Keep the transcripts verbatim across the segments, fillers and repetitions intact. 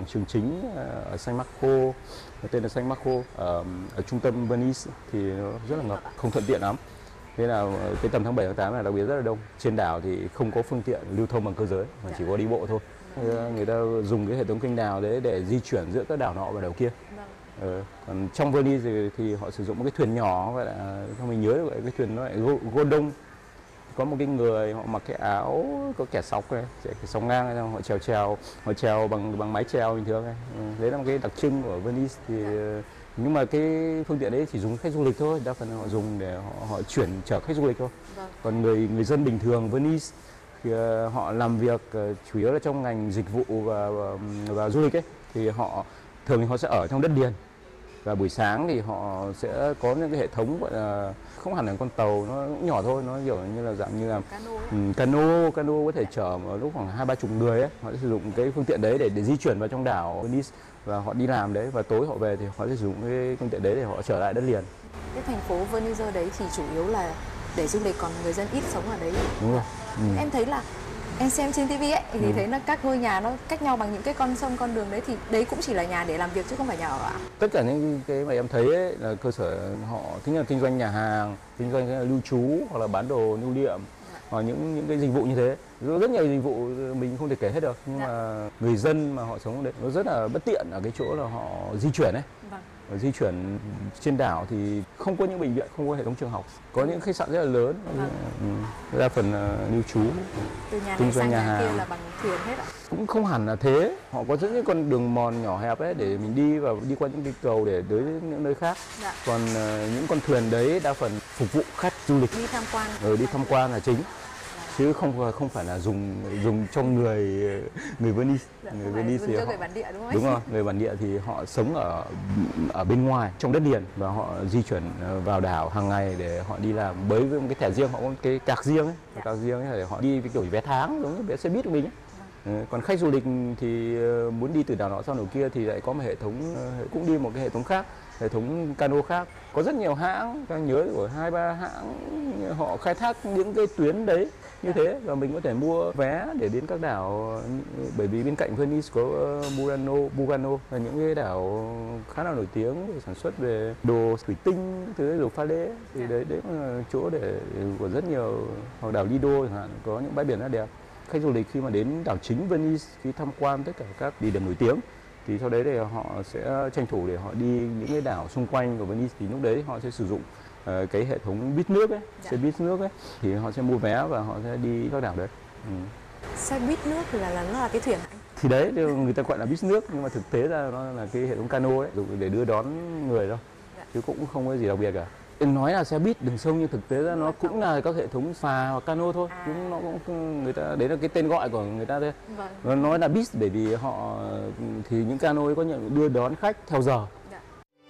trường chính ở San Marco, tên là San Marco, ở, ở trung tâm Venice thì nó rất là ngập, không thuận tiện lắm. Thế là cái tầm tháng bảy tháng tám là đặc biệt rất là đông. Trên đảo thì không có phương tiện lưu thông bằng cơ giới mà chỉ có đi bộ thôi. Người ta dùng cái hệ thống kênh đào đấy để di chuyển giữa các đảo nọ và đảo kia. Ừ. Còn trong Venice thì, thì họ sử dụng một cái thuyền nhỏ, gọi là không mình nhớ được cái thuyền nó lại Gondong. Có một cái người họ mặc cái áo có kẻ sọc này, cái sóng ngang này, họ chèo chèo, họ chèo bằng bằng mái chèo bình thường này. Ừ. Đấy là một cái đặc trưng của Venice. Thì nhưng mà cái phương tiện đấy chỉ dùng khách du lịch thôi, đa phần họ dùng để họ, họ chuyển chở khách du lịch thôi. Vâng. Còn người người dân bình thường Venice thì uh, họ làm việc uh, chủ yếu là trong ngành dịch vụ và và, và du lịch ấy, thì họ thường thì họ sẽ ở trong đất liền. Và buổi sáng thì họ sẽ có những cái hệ thống gọi là không hẳn là con tàu, nó cũng nhỏ thôi, nó kiểu như là dạng như là cano, um, cano, cano có thể chở một lúc khoảng hai ba chục người ấy. Họ sẽ sử dụng cái phương tiện đấy để để di chuyển vào trong đảo Venice và họ đi làm đấy, và tối họ về thì họ sẽ sử dụng cái phương tiện đấy để họ trở lại đất liền. Cái thành phố Venice đấy thì chủ yếu là để du lịch, còn người dân ít sống ở đấy. Đúng rồi. Ừ. Em thấy là em xem trên ti vi ấy thì ừ. thấy là các ngôi nhà nó cách nhau bằng những cái con sông, con đường đấy, thì đấy cũng chỉ là nhà để làm việc chứ không phải nhà ở ạ? Tất cả những cái mà em thấy ấy, là cơ sở họ thứ nhất là kinh doanh nhà hàng, kinh doanh lưu trú hoặc là bán đồ lưu niệm, dạ. hoặc những những cái dịch vụ như thế. Rất nhiều dịch vụ mình không thể kể hết được, nhưng dạ. mà người dân mà họ sống ở đấy nó rất là bất tiện ở cái chỗ là họ di chuyển ấy. Vâng. Ở di chuyển trên đảo thì không có những bệnh viện, không có hệ thống trường học, có những khách sạn rất là lớn, vâng. đa phần là lưu trú, từ nhà này sang nhà, nhà kia là bằng thuyền hết ạ? Cũng không hẳn là thế, họ có những con đường mòn nhỏ hẹp ấy để mình đi và đi qua những cái cầu để tới những nơi khác. Dạ. Còn uh, những con thuyền đấy đa phần phục vụ khách du lịch, đi tham quan, rồi đi tham quan là chính. Chứ không không phải là dùng dùng cho người người Venice, dạ, người Venice thì cho họ, người bản địa đúng không? Đúng rồi, người bản địa thì họ sống ở ở bên ngoài trong đất liền và họ di chuyển vào đảo hàng ngày để họ đi làm, với một cái thẻ riêng, họ có cái cạc riêng ấy, dạ. cạc riêng ấy để họ đi với kiểu vé tháng giống như vé xe buýt của mình ấy. Dạ. Còn khách du lịch thì muốn đi từ đảo nọ sang đảo kia thì lại có một hệ thống, cũng đi một cái hệ thống khác, hệ thống cano khác. Có rất nhiều hãng, ta nhớ của hai ba hãng họ khai thác những cái tuyến đấy như thế, và mình có thể mua vé để đến các đảo, bởi vì bên cạnh Venice có Murano, Bugano là những cái đảo khá là nổi tiếng về sản xuất về đồ thủy tinh, thứ đồ pha lê, thì đấy đấy là chỗ để của rất nhiều, hoặc đảo Lido chẳng hạn, có những bãi biển rất đẹp. Khách du lịch khi mà đến đảo chính Venice, khi tham quan tất cả các địa điểm nổi tiếng thì sau đấy thì họ sẽ tranh thủ để họ đi những cái đảo xung quanh của Venice, thì lúc đấy họ sẽ sử dụng uh, cái hệ thống buýt nước ấy, dạ. xe buýt nước ấy, thì họ sẽ mua vé và họ sẽ đi các đảo đấy. Ừ. Xe buýt nước thì là, là nó là cái thuyền hả? Thì đấy, người ta gọi là buýt nước, nhưng mà thực tế ra nó là cái hệ thống cano đấy, dùng để đưa đón người thôi, dạ. chứ cũng không có gì đặc biệt cả. Nói là xe buýt đường sông nhưng thực tế ra nó cũng là các hệ thống phà hoặc cano thôi, à. cũng nó cũng người ta đấy là cái tên gọi của người ta thôi. Vâng. Nó nói là buýt bởi vì họ thì những cano ấy có nhận đưa đón khách theo giờ. Dạ.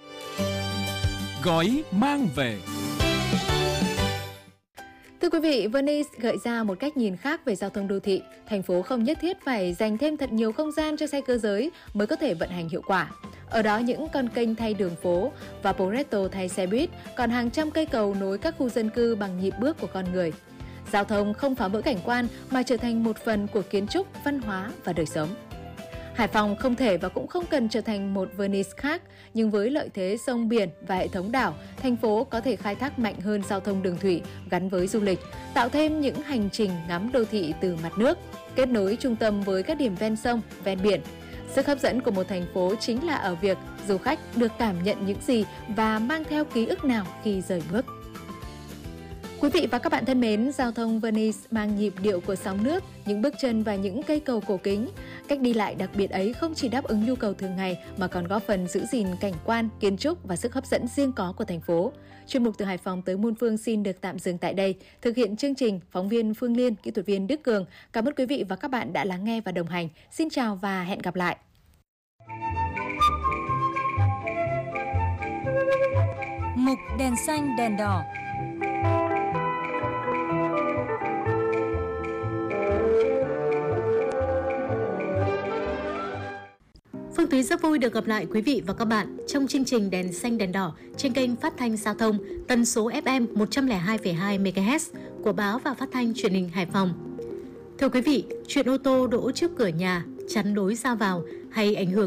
Gói mang về. Thưa quý vị, Venice gợi ra một cách nhìn khác về giao thông đô thị. Thành phố không nhất thiết phải dành thêm thật nhiều không gian cho xe cơ giới mới có thể vận hành hiệu quả. Ở đó những con kênh thay đường phố, Vaporetto thay xe buýt, còn hàng trăm cây cầu nối các khu dân cư bằng nhịp bước của con người. Giao thông không phá vỡ cảnh quan mà trở thành một phần của kiến trúc, văn hóa và đời sống. Hải Phòng không thể và cũng không cần trở thành một Venice khác, nhưng với lợi thế sông biển và hệ thống đảo, thành phố có thể khai thác mạnh hơn giao thông đường thủy gắn với du lịch, tạo thêm những hành trình ngắm đô thị từ mặt nước, kết nối trung tâm với các điểm ven sông, ven biển. Sức hấp dẫn của một thành phố chính là ở việc du khách được cảm nhận những gì và mang theo ký ức nào khi rời bước. Quý vị và các bạn thân mến, giao thông Venice mang nhịp điệu của sóng nước, những bước chân và những cây cầu cổ kính. Cách đi lại đặc biệt ấy không chỉ đáp ứng nhu cầu thường ngày mà còn góp phần giữ gìn cảnh quan, kiến trúc và sức hấp dẫn riêng có của thành phố. Chuyên mục Từ Hải Phòng tới Muôn Phương xin được tạm dừng tại đây. Thực hiện chương trình, phóng viên Phương Liên, kỹ thuật viên Đức Cường. Cảm ơn quý vị và các bạn đã lắng nghe và đồng hành. Xin chào và hẹn gặp lại. Mục đèn xanh đèn đỏ. Phương Thúy rất vui được gặp lại quý vị và các bạn trong chương trình Đèn xanh đèn đỏ trên kênh phát thanh giao thông tần số ép em một trăm lẻ hai phẩy hai mê ga héc của báo và phát thanh truyền hình Hải Phòng. Thưa quý vị, chuyện ô tô đỗ trước cửa nhà, chắn lối ra vào hay ảnh hưởng